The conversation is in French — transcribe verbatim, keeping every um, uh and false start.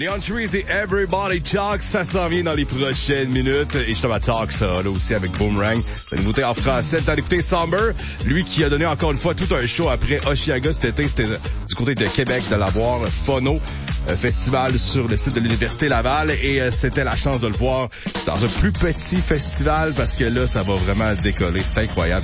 Neon Trees et Everybody Talks, ça s'en vient dans les prochaines minutes. Et justement, Talk, ça, là aussi, avec Boomerang. C'est une nouveauté en français. T'as écouté Somber, lui qui a donné encore une fois tout un show après Oshiaga cet été. C'était du côté de Québec, de l'avoir. Phono, euh, festival sur le site de l'Université Laval. Et euh, c'était la chance de le voir dans un plus petit festival parce que là, ça va vraiment décoller. C'est incroyable.